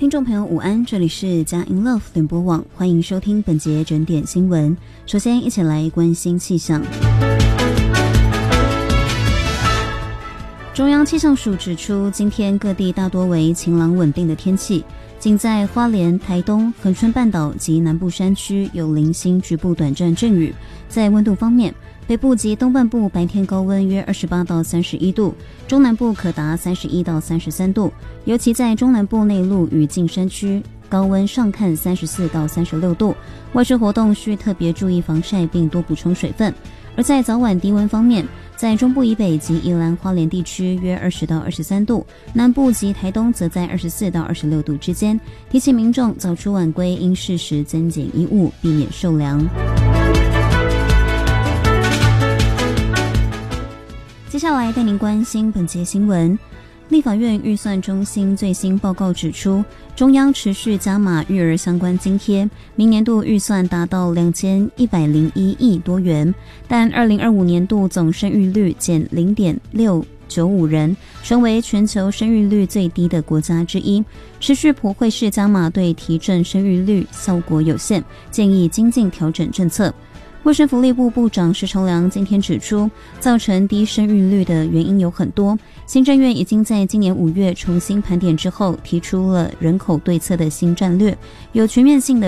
听众朋友午安，这里是佳音 Love 联播网，欢迎收听本节整点新闻。首先一起来关心气象。中央气象署指出，今天各地大多为晴朗稳定的天气，仅在花莲、台东、恒春半岛及南部山区有零星局部短暂阵雨。在温度方面，北部及东半部白天高温约28到31度，中南部可达31到33度，尤其在中南部内陆与近山区，高温上看34到36度。外出活动需特别注意防晒，并多补充水分。而在早晚低温方面，在中部以北及宜兰花莲地区约20到23度，南部及台东则在24到26度之间。提醒民众早出晚归，应适时增减衣物，避免受凉。接下来带您关心本节新闻。立法院预算中心最新报告指出，中央持续加码育儿相关津贴，明年度预算达到2101亿多元，但2025年度总生育率减0.695人，成为全球生育率最低的国家之一。持续普惠式加码对提振生育率效果有限，建议精进调整政策。卫生福利部部长石崇良今天指出，造成低生育率的原因有很多。行政院已经在今年5月重新盘点之后，提出了人口对策的新战略，有全面性的